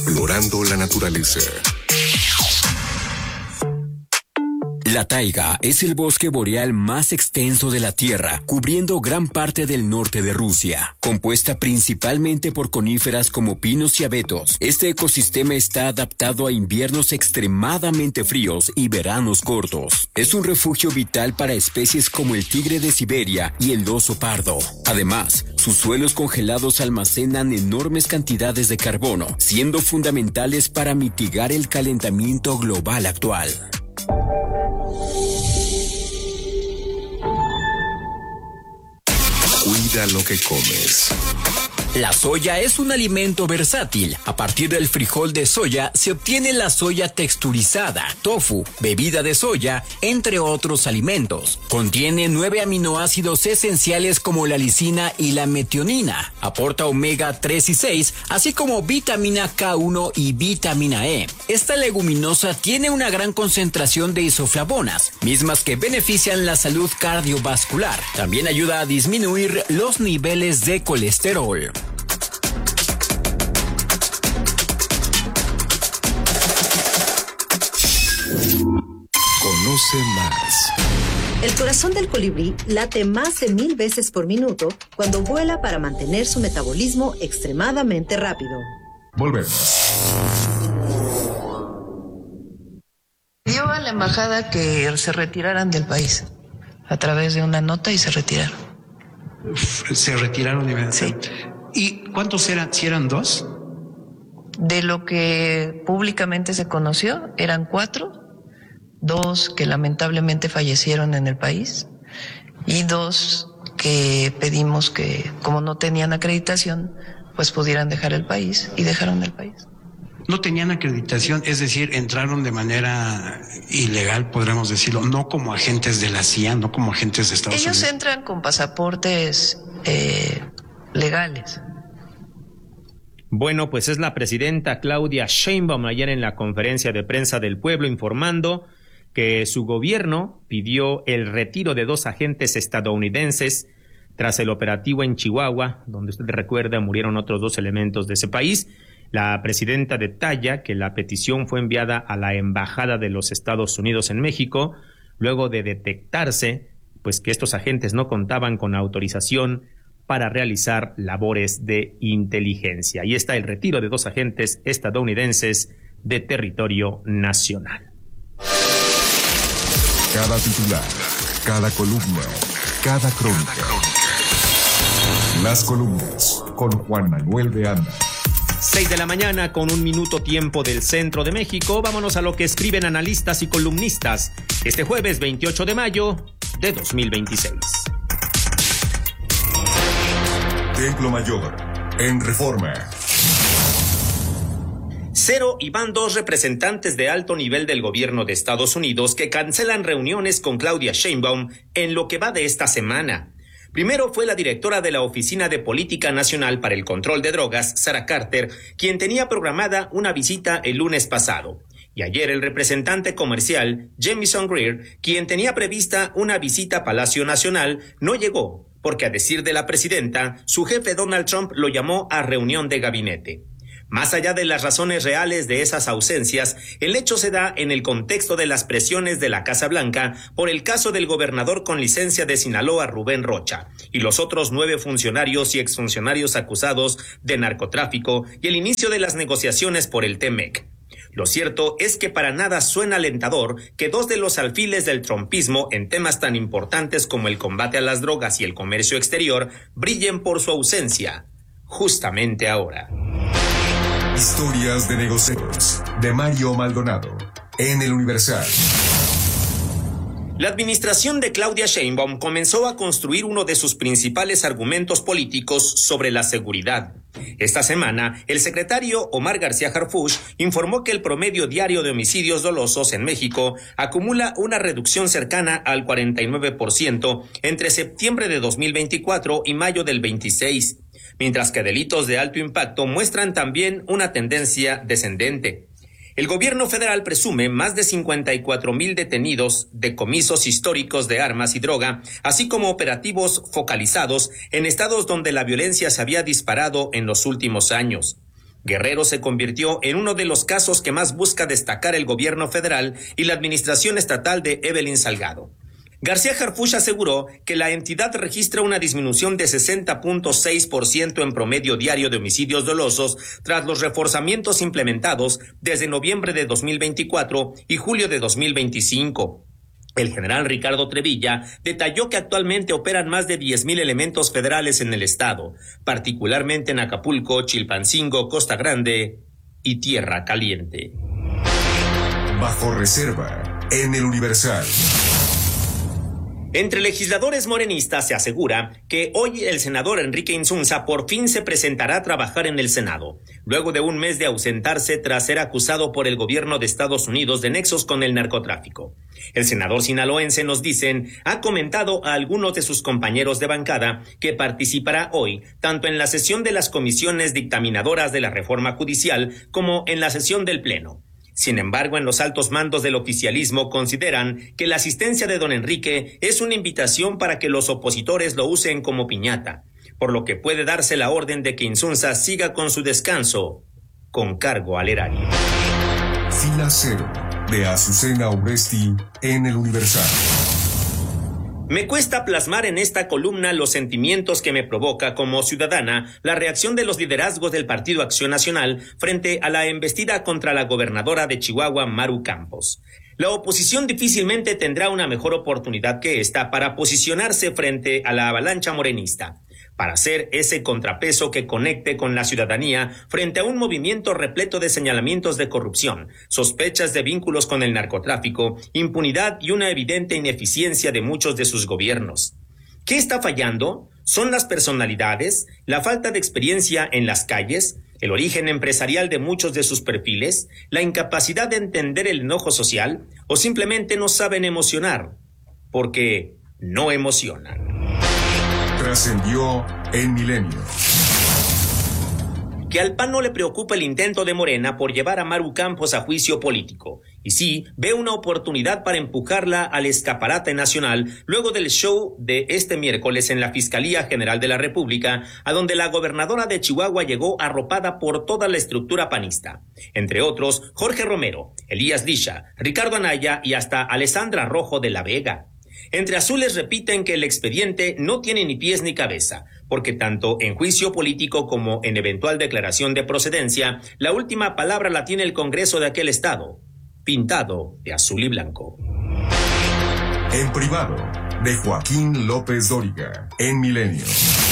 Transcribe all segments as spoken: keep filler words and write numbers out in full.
Explorando la naturaleza. La taiga es el bosque boreal más extenso de la Tierra, cubriendo gran parte del norte de Rusia. Compuesta principalmente por coníferas como pinos y abetos, este ecosistema está adaptado a inviernos extremadamente fríos y veranos cortos. Es un refugio vital para especies como el tigre de Siberia y el oso pardo. Además, sus suelos congelados almacenan enormes cantidades de carbono, siendo fundamentales para mitigar el calentamiento global actual. Cuida lo que comes. La soya es un alimento versátil. A partir del frijol de soya se obtiene la soya texturizada, tofu, bebida de soya, entre otros alimentos. Contiene nueve aminoácidos esenciales como la lisina y la metionina. Aporta omega tres y seis, así como vitamina K uno y vitamina E. Esta leguminosa tiene una gran concentración de isoflavonas, mismas que benefician la salud cardiovascular. También ayuda a disminuir los niveles de colesterol. Conoce más. El corazón del colibrí late más de mil veces por minuto cuando vuela para mantener su metabolismo extremadamente rápido. Volvemos. Dio a la embajada que se retiraran del país a través de una nota y se retiraron. Se retiraron inmediatamente. Sí. ¿Y cuántos eran? ¿Si eran dos? De lo que públicamente se conoció, eran cuatro. Dos que lamentablemente fallecieron en el país y dos que pedimos que, como no tenían acreditación, pues pudieran dejar el país y dejaron el país. No tenían acreditación, es decir, entraron de manera ilegal, podríamos decirlo, no como agentes de la C I A, no como agentes de Estados Ellos Unidos. Ellos entran con pasaportes eh, legales. Bueno, pues es la presidenta Claudia Sheinbaum ayer en la conferencia de prensa del pueblo informando que su gobierno pidió el retiro de dos agentes estadounidenses tras el operativo en Chihuahua, donde usted recuerda murieron otros dos elementos de ese país. La presidenta detalla que la petición fue enviada a la Embajada de los Estados Unidos en México, luego de detectarse pues que estos agentes no contaban con autorización para realizar labores de inteligencia. Ahí está el retiro de dos agentes estadounidenses de territorio nacional. Cada titular, cada columna, cada crónica. Las columnas con Juan Manuel de Anda. Seis de la mañana con un minuto tiempo del centro de México. Vámonos a lo que escriben analistas y columnistas este jueves veintiocho de mayo de dos mil veintiséis. Templo Mayor, en Reforma. Cero y van dos representantes de alto nivel del gobierno de Estados Unidos que cancelan reuniones con Claudia Sheinbaum en lo que va de esta semana. Primero fue la directora de la Oficina de Política Nacional para el Control de Drogas, Sarah Carter, quien tenía programada una visita el lunes pasado. Y ayer el representante comercial, Jamieson Greer, quien tenía prevista una visita a Palacio Nacional, no llegó, porque a decir de la presidenta, su jefe Donald Trump lo llamó a reunión de gabinete. Más allá de las razones reales de esas ausencias, el hecho se da en el contexto de las presiones de la Casa Blanca por el caso del gobernador con licencia de Sinaloa, Rubén Rocha, y los otros nueve funcionarios y exfuncionarios acusados de narcotráfico y el inicio de las negociaciones por el T M E C. Lo cierto es que para nada suena alentador que dos de los alfiles del trumpismo en temas tan importantes como el combate a las drogas y el comercio exterior brillen por su ausencia, justamente ahora. Historias de negocios, de Mario Maldonado, en El Universal. La administración de Claudia Sheinbaum comenzó a construir uno de sus principales argumentos políticos sobre la seguridad. Esta semana, el secretario Omar García Harfuch informó que el promedio diario de homicidios dolosos en México acumula una reducción cercana al cuarenta y nueve por ciento entre septiembre de dos mil veinticuatro y mayo del veintiséis, mientras que delitos de alto impacto muestran también una tendencia descendente. El gobierno federal presume más de cincuenta y cuatro mil detenidos, decomisos históricos de armas y droga, así como operativos focalizados en estados donde la violencia se había disparado en los últimos años. Guerrero se convirtió en uno de los casos que más busca destacar el gobierno federal y la administración estatal de Evelyn Salgado. García Harfuch aseguró que la entidad registra una disminución de sesenta punto seis por ciento en promedio diario de homicidios dolosos tras los reforzamientos implementados desde noviembre de dos mil veinticuatro y julio de dos mil veinticinco. El general Ricardo Trevilla detalló que actualmente operan más de diez mil elementos federales en el estado, particularmente en Acapulco, Chilpancingo, Costa Grande y Tierra Caliente. Bajo reserva, en el Universal. Entre legisladores morenistas se asegura que hoy el senador Enrique Insunza por fin se presentará a trabajar en el Senado, luego de un mes de ausentarse tras ser acusado por el gobierno de Estados Unidos de nexos con el narcotráfico. El senador sinaloense, nos dicen, ha comentado a algunos de sus compañeros de bancada que participará hoy tanto en la sesión de las comisiones dictaminadoras de la reforma judicial como en la sesión del Pleno. Sin embargo, en los altos mandos del oficialismo consideran que la asistencia de don Enrique es una invitación para que los opositores lo usen como piñata, por lo que puede darse la orden de que Insunza siga con su descanso, con cargo al erario. Fila Cero, de Azucena Urresti, en el Universal. Me cuesta plasmar en esta columna los sentimientos que me provoca como ciudadana la reacción de los liderazgos del Partido Acción Nacional frente a la embestida contra la gobernadora de Chihuahua, Maru Campos. La oposición difícilmente tendrá una mejor oportunidad que esta para posicionarse frente a la avalancha morenista, para hacer ese contrapeso que conecte con la ciudadanía frente a un movimiento repleto de señalamientos de corrupción, sospechas de vínculos con el narcotráfico, impunidad y una evidente ineficiencia de muchos de sus gobiernos. ¿Qué está fallando? ¿Son las personalidades, la falta de experiencia en las calles, el origen empresarial de muchos de sus perfiles, la incapacidad de entender el enojo social o simplemente no saben emocionar? Porque no emocionan. Trascendió en Milenio. Que al P A N no le preocupa el intento de Morena por llevar a Maru Campos a juicio político, y sí ve una oportunidad para empujarla al escaparate nacional luego del show de este miércoles en la Fiscalía General de la República, a donde la gobernadora de Chihuahua llegó arropada por toda la estructura panista, entre otros Jorge Romero, Elías Lisha, Ricardo Anaya y hasta Alessandra Rojo de la Vega. Entre azules repiten que el expediente no tiene ni pies ni cabeza, porque tanto en juicio político como en eventual declaración de procedencia, la última palabra la tiene el Congreso de aquel estado, pintado de azul y blanco. En privado, de Joaquín López Dóriga, en Milenio.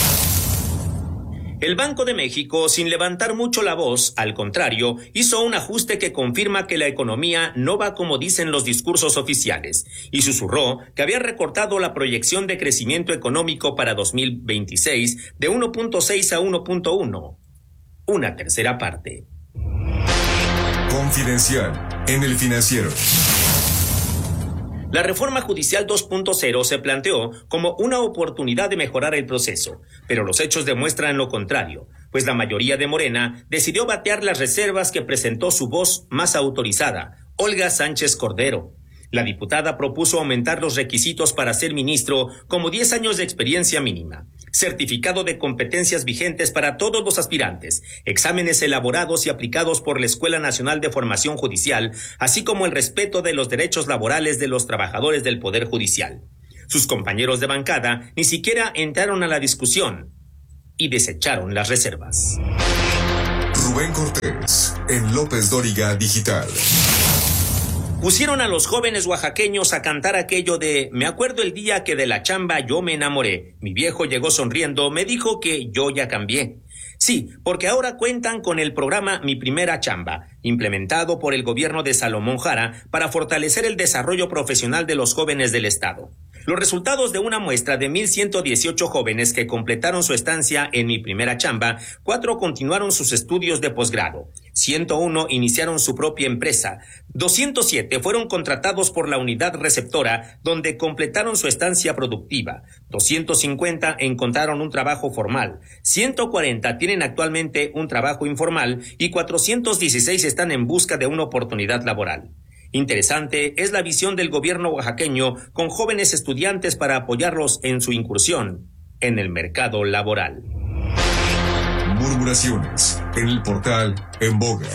El Banco de México, sin levantar mucho la voz, al contrario, hizo un ajuste que confirma que la economía no va como dicen los discursos oficiales, y susurró que había recortado la proyección de crecimiento económico para dos mil veintiséis de uno punto seis a uno punto uno, una tercera parte. Confidencial, en El Financiero. La reforma judicial dos punto cero se planteó como una oportunidad de mejorar el proceso, pero los hechos demuestran lo contrario, pues la mayoría de Morena decidió batear las reservas que presentó su voz más autorizada, Olga Sánchez Cordero. La diputada propuso aumentar los requisitos para ser ministro como diez años de experiencia mínima, certificado de competencias vigentes para todos los aspirantes, exámenes elaborados y aplicados por la Escuela Nacional de Formación Judicial, así como el respeto de los derechos laborales de los trabajadores del Poder Judicial. Sus compañeros de bancada ni siquiera entraron a la discusión y desecharon las reservas. Rubén Cortés, en López Dóriga Digital. Pusieron a los jóvenes oaxaqueños a cantar aquello de "Me acuerdo el día que de la chamba yo me enamoré. Mi viejo llegó sonriendo, me dijo que yo ya cambié". Sí, porque ahora cuentan con el programa Mi Primera Chamba, implementado por el gobierno de Salomón Jara para fortalecer el desarrollo profesional de los jóvenes del estado. Los resultados de una muestra de mil ciento dieciocho jóvenes que completaron su estancia en Mi Primera Chamba, cuatro continuaron sus estudios de posgrado, ciento uno iniciaron su propia empresa, doscientos siete fueron contratados por la unidad receptora donde completaron su estancia productiva, doscientos cincuenta encontraron un trabajo formal, ciento cuarenta tienen actualmente un trabajo informal y cuatrocientos dieciséis están en busca de una oportunidad laboral. Interesante es la visión del gobierno oaxaqueño con jóvenes estudiantes para apoyarlos en su incursión en el mercado laboral. Murmuraciones en el portal En Boga.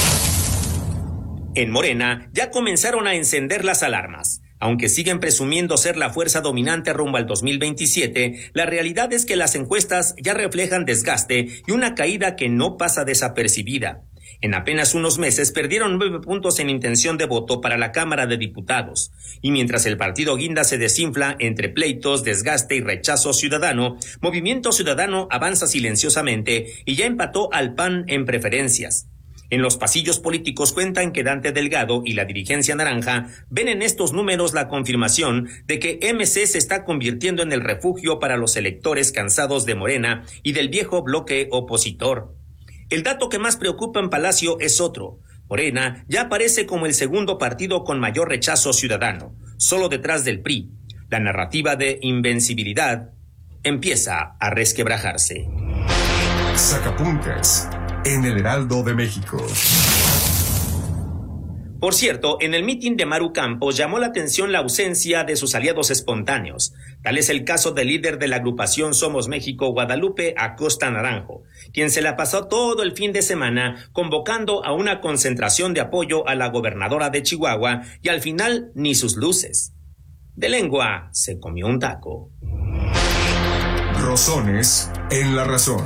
En Morena ya comenzaron a encender las alarmas. Aunque siguen presumiendo ser la fuerza dominante rumbo al dos mil veintisiete, la realidad es que las encuestas ya reflejan desgaste y una caída que no pasa desapercibida. En apenas unos meses perdieron nueve puntos en intención de voto para la Cámara de Diputados. Y mientras el partido Guinda se desinfla entre pleitos, desgaste y rechazo ciudadano, Movimiento Ciudadano avanza silenciosamente y ya empató al P A N en preferencias. En los pasillos políticos cuentan que Dante Delgado y la dirigencia naranja ven en estos números la confirmación de que M C se está convirtiendo en el refugio para los electores cansados de Morena y del viejo bloque opositor. El dato que más preocupa en Palacio es otro. Morena ya aparece como el segundo partido con mayor rechazo ciudadano, solo detrás del P R I. La narrativa de invencibilidad empieza a resquebrajarse. Sacapuntas en el Heraldo de México. Por cierto, en el mitin de Maru Campos llamó la atención la ausencia de sus aliados espontáneos. Tal es el caso del líder de la agrupación Somos México, Guadalupe Acosta Naranjo, quien se la pasó todo el fin de semana convocando a una concentración de apoyo a la gobernadora de Chihuahua y al final ni sus luces. De lengua se comió un taco. Rosones en la razón.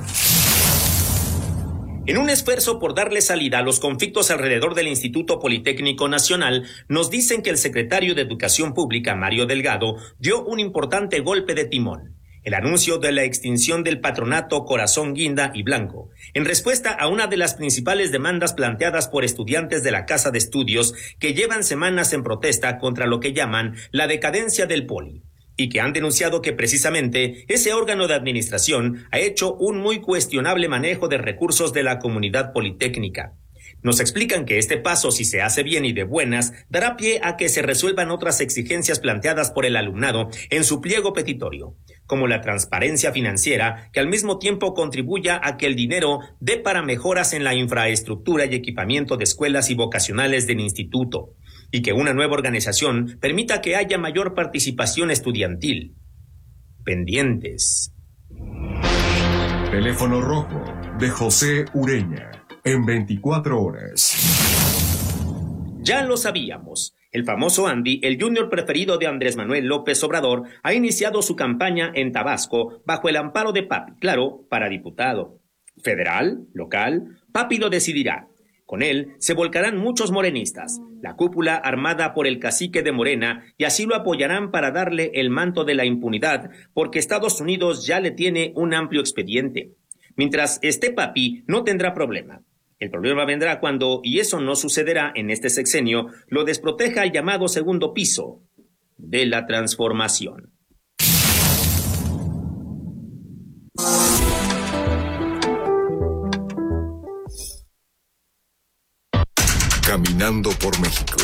En un esfuerzo por darle salida a los conflictos alrededor del Instituto Politécnico Nacional, nos dicen que el secretario de Educación Pública, Mario Delgado, dio un importante golpe de timón. El anuncio de la extinción del patronato Corazón Guinda y Blanco, en respuesta a una de las principales demandas planteadas por estudiantes de la Casa de Estudios que llevan semanas en protesta contra lo que llaman la decadencia del Poli, y que han denunciado que precisamente ese órgano de administración ha hecho un muy cuestionable manejo de recursos de la comunidad politécnica. Nos explican que este paso, si se hace bien y de buenas, dará pie a que se resuelvan otras exigencias planteadas por el alumnado en su pliego petitorio, como la transparencia financiera, que al mismo tiempo contribuya a que el dinero dé para mejoras en la infraestructura y equipamiento de escuelas y vocacionales del instituto, y que una nueva organización permita que haya mayor participación estudiantil. Pendientes. Teléfono rojo de José Ureña en veinticuatro horas. Ya lo sabíamos. El famoso Andy, el junior preferido de Andrés Manuel López Obrador, ha iniciado su campaña en Tabasco bajo el amparo de Papi, claro, para diputado. Federal, local, Papi lo decidirá. Con él se volcarán muchos morenistas, la cúpula armada por el cacique de Morena, y así lo apoyarán para darle el manto de la impunidad, porque Estados Unidos ya le tiene un amplio expediente. Mientras esté Papi, no tendrá problema. El problema vendrá cuando, y eso no sucederá en este sexenio, lo desproteja el llamado segundo piso de la transformación. Caminando por México.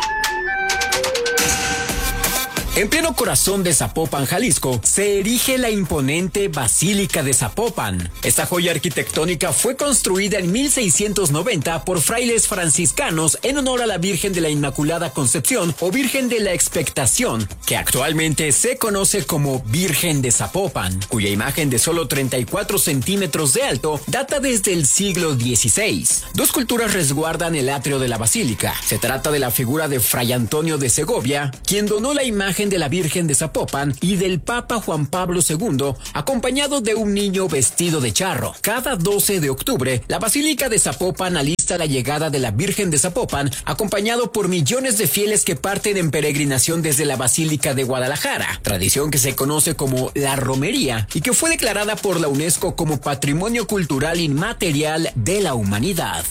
En pleno corazón de Zapopan, Jalisco, se erige la imponente Basílica de Zapopan. Esta joya arquitectónica fue construida en mil seiscientos noventa por frailes franciscanos en honor a la Virgen de la Inmaculada Concepción o Virgen de la Expectación, que actualmente se conoce como Virgen de Zapopan, cuya imagen de solo treinta y cuatro centímetros de alto data desde el siglo dieciséis. Dos culturas resguardan el atrio de la basílica. Se trata de la figura de Fray Antonio de Segovia, quien donó la imagen de la Virgen de Zapopan, y del Papa Juan Pablo segundo, acompañado de un niño vestido de charro. Cada doce de octubre, la Basílica de Zapopan alista la llegada de la Virgen de Zapopan, acompañado por millones de fieles que parten en peregrinación desde la Basílica de Guadalajara, tradición que se conoce como la romería y que fue declarada por la UNESCO como Patrimonio Cultural Inmaterial de la Humanidad.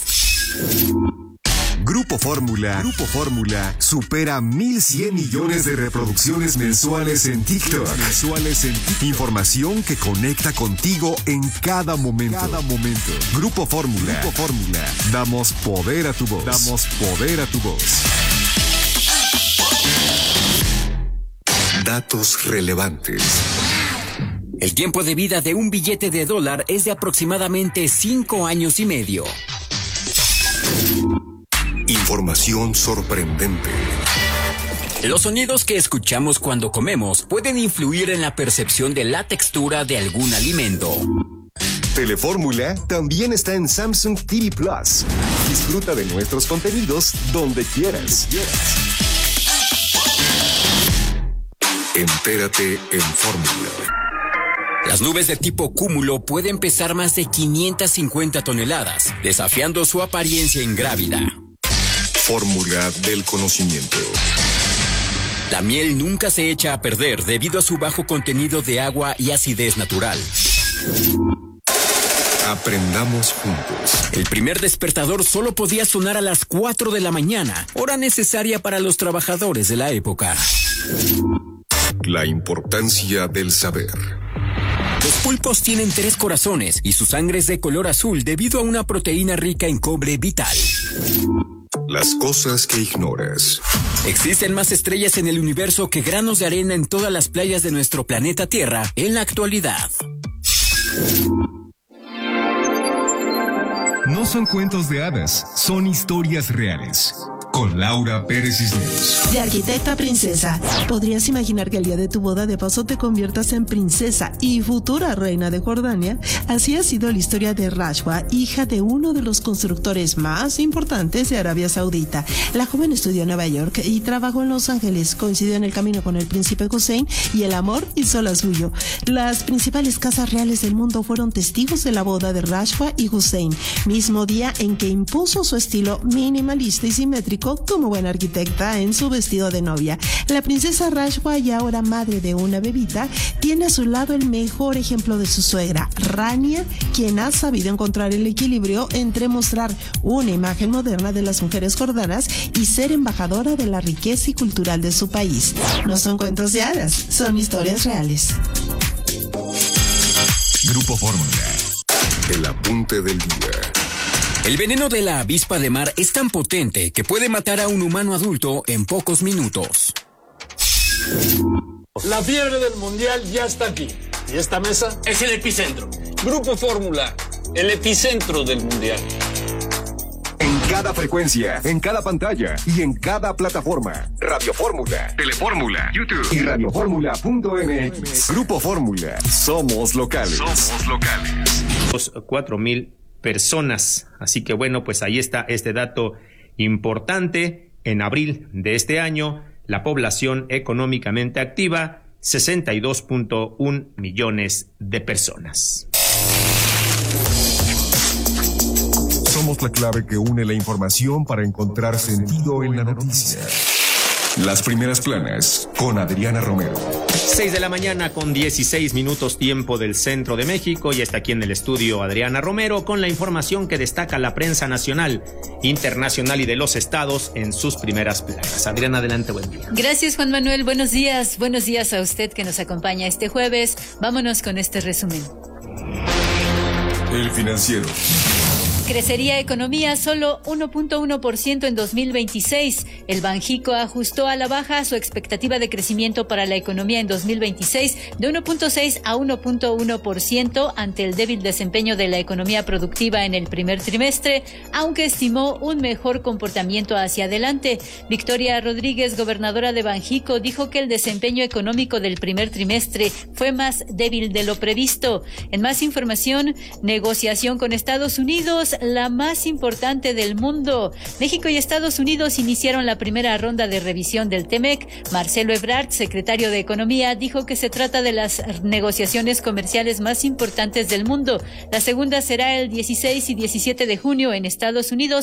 Grupo Fórmula. Grupo Fórmula supera mil cien millones de reproducciones mensuales en TikTok. Mensuales en TikTok. Información que conecta contigo en cada momento. Cada momento. Grupo Fórmula. Grupo Fórmula. Damos poder a tu voz. Damos poder a tu voz. Datos relevantes. El tiempo de vida de un billete de dólar es de aproximadamente cinco años y medio. Información sorprendente. Los sonidos que escuchamos cuando comemos pueden influir en la percepción de la textura de algún alimento. Telefórmula también está en Samsung T V Plus. Disfruta de nuestros contenidos donde quieras. Entérate en Fórmula. Las nubes de tipo cúmulo pueden pesar más de quinientas cincuenta toneladas, desafiando su apariencia ingrávida. Fórmula del conocimiento. La miel nunca se echa a perder debido a su bajo contenido de agua y acidez natural. Aprendamos juntos. El primer despertador solo podía sonar a las cuatro de la mañana, hora necesaria para los trabajadores de la época. La importancia del saber. Los pulpos tienen tres corazones y su sangre es de color azul debido a una proteína rica en cobre vital. Las cosas que ignoras. Existen más estrellas en el universo que granos de arena en todas las playas de nuestro planeta Tierra en la actualidad. No son cuentos de hadas, son historias reales. Con Laura Pérez Cisneros. De arquitecta a princesa. ¿Podrías imaginar que el día de tu boda de paso te conviertas en princesa y futura reina de Jordania? Así ha sido la historia de Rashwa, hija de uno de los constructores más importantes de Arabia Saudita. La joven estudió en Nueva York y trabajó en Los Ángeles. Coincidió en el camino con el príncipe Hussein y el amor hizo la suyo. Las principales casas reales del mundo fueron testigos de la boda de Rashwa y Hussein, mismo día en que impuso su estilo minimalista y simétrico como buena arquitecta en su vestido de novia. La princesa Rashwa, y ahora madre de una bebita, tiene a su lado el mejor ejemplo de su suegra, Rania, quien ha sabido encontrar el equilibrio entre mostrar una imagen moderna de las mujeres jordanas y ser embajadora de la riqueza y cultural de su país. No son cuentos de hadas, son historias reales. Grupo Fórmula. El apunte del día. El veneno de la avispa de mar es tan potente que puede matar a un humano adulto en pocos minutos. La fiebre del mundial ya está aquí. Y esta mesa es el epicentro. Grupo Fórmula, el epicentro del mundial. En cada frecuencia, en cada pantalla y en cada plataforma. Radio Fórmula, Telefórmula, YouTube y radioformula punto m x. Grupo Fórmula. Somos locales. Somos locales. Cuatro mil personas. Así que bueno, pues ahí está este dato importante. En abril de este año, la población económicamente activa, sesenta y dos punto uno millones de personas. Somos la clave que une la información para encontrar sentido en la noticia. Las primeras planas con Adriana Romero. seis de la mañana con dieciséis minutos tiempo del centro de México, y está aquí en el estudio Adriana Romero con la información que destaca la prensa nacional, internacional y de los estados en sus primeras planas. Adriana, adelante, buen día. Gracias, Juan Manuel, buenos días, buenos días a usted que nos acompaña este jueves. Vámonos con este resumen. El Financiero. Crecería economía solo uno punto uno por ciento en dos mil veintiséis. El Banjico ajustó a la baja su expectativa de crecimiento para la economía en dos mil veintiséis de uno punto seis a uno punto uno por ciento ante el débil desempeño de la economía productiva en el primer trimestre, aunque estimó un mejor comportamiento hacia adelante. Victoria Rodríguez, gobernadora de Banjico, dijo que el desempeño económico del primer trimestre fue más débil de lo previsto. En más información, negociación con Estados Unidos, la más importante del mundo. México y Estados Unidos iniciaron la primera ronda de revisión del TEMEC. Marcelo Ebrard, secretario de Economía, dijo que se trata de las negociaciones comerciales más importantes del mundo. La segunda será el dieciséis y diecisiete de junio en Estados Unidos